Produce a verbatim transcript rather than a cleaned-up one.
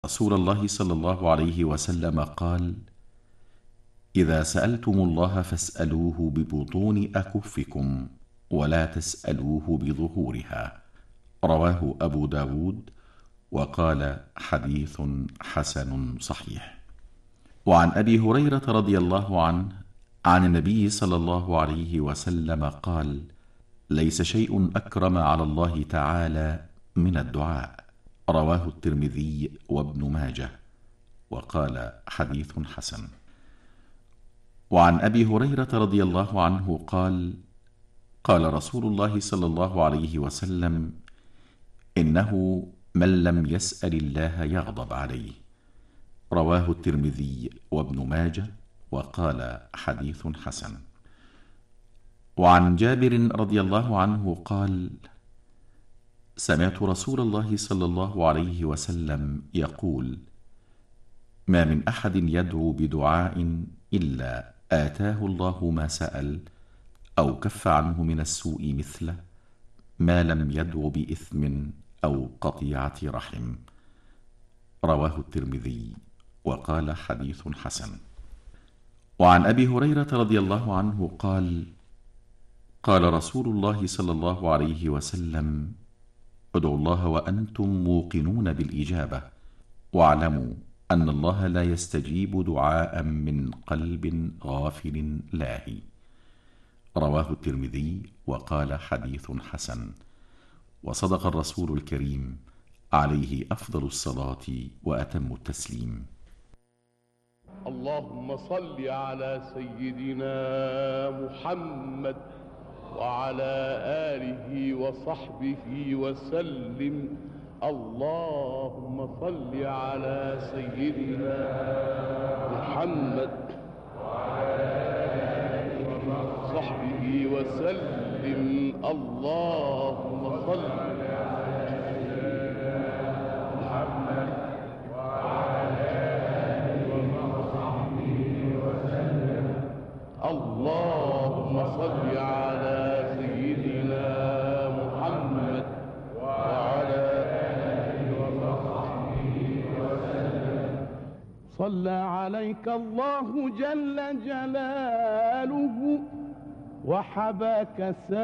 رسول الله صلى الله عليه وسلم قال: إذا سألتم الله فاسألوه ببطون أكفكم ولا تسألوه بظهورها. رواه أبو داود وقال: حديث حسن صحيح. وعن أبي هريرة رضي الله عنه عن النبي صلى الله عليه وسلم قال: ليس شيء أكرم على الله تعالى من الدعاء. رواه الترمذي وابن ماجه وقال: حديث حسن. وعن أبي هريرة رضي الله عنه قال: قال رسول الله صلى الله عليه وسلم: إنه من لم يسأل الله يغضب عليه. رواه الترمذي وابن ماجه وقال: حديث حسن. وعن جابر رضي الله عنه قال: سمعت رسول الله صلى الله عليه وسلم يقول: ما من أحد يدعو بدعاء إلا آتاه الله ما سأل أو كف عنه من السوء مثله، ما لم يدعو بإثم أو قطيعة رحم. رواه الترمذي وقال: حديث حسن. وعن أبي هريرة رضي الله عنه قال: قال رسول الله صلى الله عليه وسلم: ادعوا الله وأنتم موقنون بالإجابة، واعلموا أن الله لا يستجيب دعاء من قلب غافل لاهي. رواه الترمذي وقال: حديث حسن. وصدق الرسول الكريم عليه أفضل الصلاة وأتم التسليم. اللهم صل على سيدنا محمد وعلى آله وصحبه وسلم. اللهم صل على سيدنا محمد وعلى آله وصحبه وسلم. اللهم صل على سيدنا محمد وعلى آله وصحبه وسلم. اللهم صل على سيدنا محمد وعلى آله وصحبه وسلم. صلى عليك الله جل جلاله وحباك